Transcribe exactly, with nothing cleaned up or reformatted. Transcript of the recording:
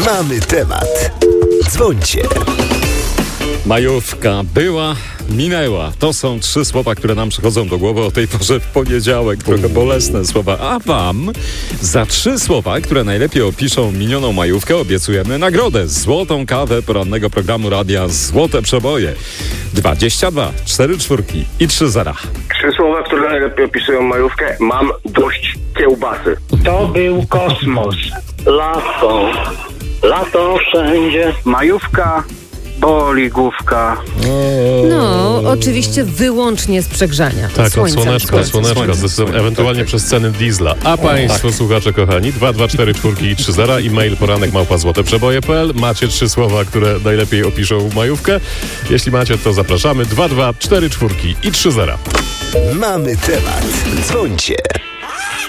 Mamy temat. Dzwońcie. Majówka była, minęła. To są trzy słowa, które nam przychodzą do głowy o tej porze w poniedziałek. Trochę bolesne słowa. A wam za trzy słowa, które najlepiej opiszą minioną majówkę, obiecujemy nagrodę. Złotą kawę porannego programu radia Złote Przeboje. dwadzieścia dwa, cztery czwórki i trzy zera. Trzy słowa, które najlepiej opisują majówkę. Mam dość kiełbasy. To był kosmos. Lato, lato wszędzie. Majówka, boli główka. No, oczywiście wyłącznie z przegrzania. Tak, od Słońca. słoneczka, słoneczka, Słońce, zdecydowanie, słońce, ewentualnie tak, przez ceny diesla. A państwo, tak. słuchacze kochani, dwa dwa cztery czwórki i trzy zera, e-mail poranek małpa złote przeboje kropka p l. Macie trzy słowa, które najlepiej opiszą majówkę. Jeśli macie, to zapraszamy. dwa dwa cztery czwórki i trzy zera. Mamy temat. Dzwońcie.